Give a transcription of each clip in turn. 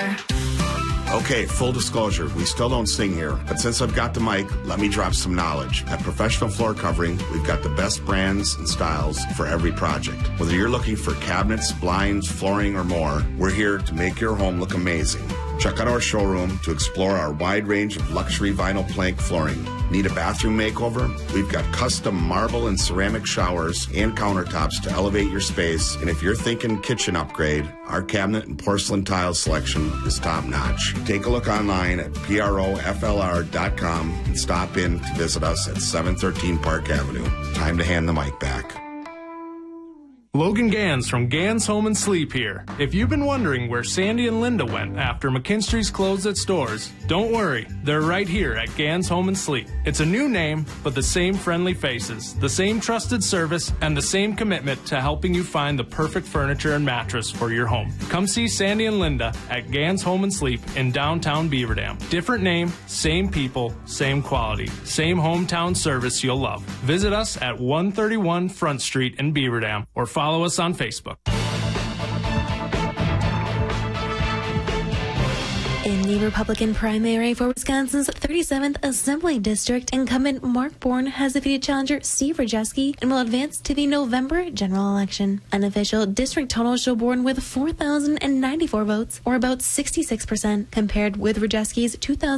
floor. Okay, full disclosure, we still don't sing here, but since I've got the mic, let me drop some knowledge. At Professional Floor Covering, we've got the best brands and styles for every project. Whether you're looking for cabinets, blinds, flooring, or more, we're here to make your home look amazing. Check out our showroom to explore our wide range of luxury vinyl plank flooring. Need a bathroom makeover? We've got custom marble and ceramic showers and countertops to elevate your space. And if you're thinking kitchen upgrade, our cabinet and porcelain tile selection is top notch. Take a look online at proflr.com and stop in to visit us at 713 Park Avenue. Time to hand the mic back. Logan Gans from Gans Home and Sleep here. If you've been wondering where Sandy and Linda went after McKinstry's closed its doors, don't worry, they're right here at Gans Home and Sleep. It's a new name, but the same friendly faces, the same trusted service, and the same commitment to helping you find the perfect furniture and mattress for your home. Come see Sandy and Linda at Gans Home and Sleep in downtown Beaver Dam. Different name, same people, same quality, same hometown service you'll love. Visit us at 131 Front Street in Beaver Dam or follow us on Facebook. In the Republican primary for Wisconsin's 37th Assembly District, incumbent Mark Bourne has defeated challenger Steve Rajewski and will advance to the November general election. Unofficial district totals show Bourne with 4,094 votes, or about 66%, compared with Rajewski's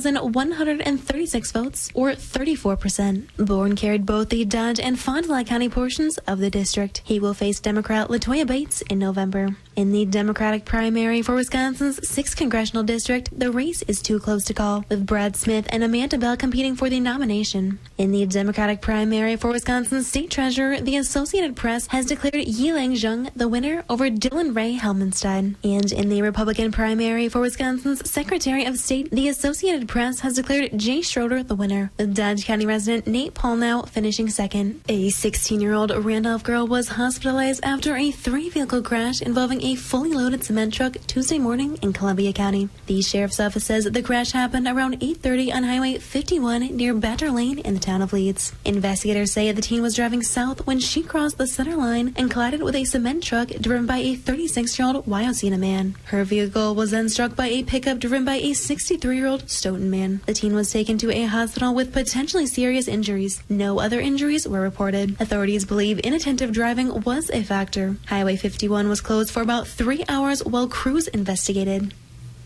2,136 votes, or 34%. Bourne carried both the Dodge and Fond du Lac County portions of the district. He will face Democrat LaToya Bates in November. In the Democratic primary for Wisconsin's 6th congressional district, the race is too close to call, with Brad Smith and Amanda Bell competing for the nomination. In the Democratic primary for Wisconsin's state treasurer, the Associated Press has declared Yilang Zheng the winner over Dylan Ray Helmenstein. And in the Republican primary for Wisconsin's Secretary of State, the Associated Press has declared Jay Schroeder the winner, with Dodge County resident Nate Paulnow finishing second. A 16-year-old Randolph girl was hospitalized after a 3-vehicle crash involving a fully loaded cement truck Tuesday morning in Columbia County. The sheriff's office says the crash happened around 8:30 on Highway 51 near Badger Lane in the town of Leeds. Investigators say the teen was driving south when she crossed the center line and collided with a cement truck driven by a 36-year-old Wyocena man. Her vehicle was then struck by a pickup driven by a 63-year-old Stoughton man. The teen was taken to a hospital with potentially serious injuries. No other injuries were reported. Authorities believe inattentive driving was a factor. Highway 51 was closed for about 3 hours while crews investigated.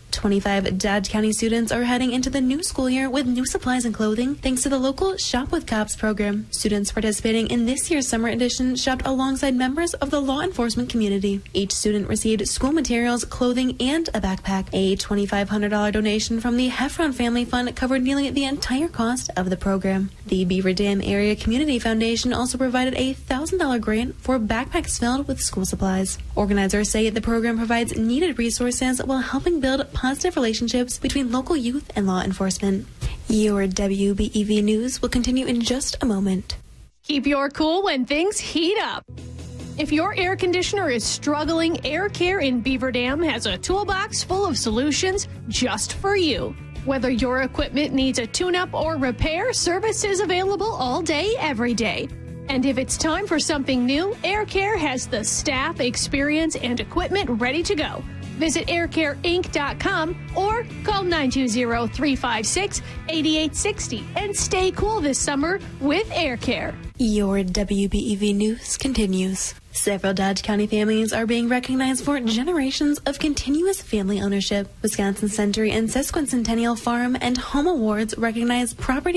25 Dodge County students are heading into the new school year with new supplies and clothing thanks to the local Shop with Cops program. Students participating in this year's summer edition shopped alongside members of the law enforcement community. Each student received school materials, clothing, and a backpack. A $2,500 donation from the Heffron Family Fund covered nearly the entire cost of the program. The Beaver Dam Area Community Foundation also provided a $1,000 grant for backpacks filled with school supplies. Organizers say the program provides needed resources while helping build positive relationships between local youth and law enforcement. Your WBEV News will continue in just a moment. Keep your cool when things heat up. If your air conditioner is struggling, Air Care in Beaver Dam has a toolbox full of solutions just for you. Whether your equipment needs a tune-up or repair, service is available all day, every day. And if it's time for something new, Air Care has the staff, experience, and equipment ready to go. Visit aircareinc.com or call 920-356-8860 and stay cool this summer with Air Care. Your WBEV News continues. Several Dodge County families are being recognized for generations of continuous family ownership. Wisconsin Century and Sesquicentennial Farm and Home Awards recognize property